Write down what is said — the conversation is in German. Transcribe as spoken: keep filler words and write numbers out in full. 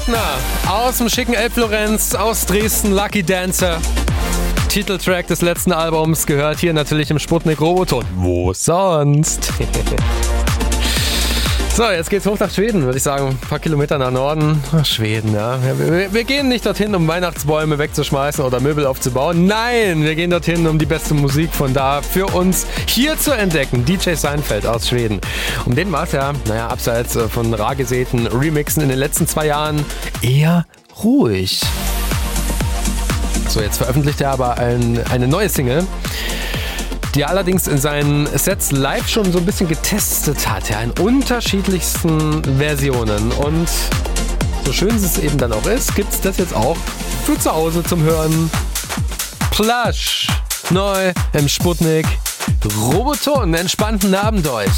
Leutner aus dem schicken Elbflorenz, aus Dresden, Lucky Dancer. Titeltrack des letzten Albums gehört hier natürlich im Sputnik Roboton. Wo sonst? So, jetzt geht's hoch nach Schweden, würde ich sagen. Ein paar Kilometer nach Norden. Ach, Schweden, ja. Wir, wir gehen nicht dorthin, um Weihnachtsbäume wegzuschmeißen oder Möbel aufzubauen. Nein, wir gehen dorthin, um die beste Musik von da für uns hier zu entdecken. D J Seinfeld aus Schweden. Um den war es ja, naja, abseits von rar gesäten Remixen in den letzten zwei Jahren eher ruhig. So, jetzt veröffentlicht er aber ein, eine neue Single, die er allerdings in seinen Sets live schon so ein bisschen getestet hat, ja, in unterschiedlichsten Versionen. Und so schön es eben dann auch ist, gibt es das jetzt auch für zu Hause zum Hören. Plush, neu im Sputnik Roboton, entspannten Abend euch.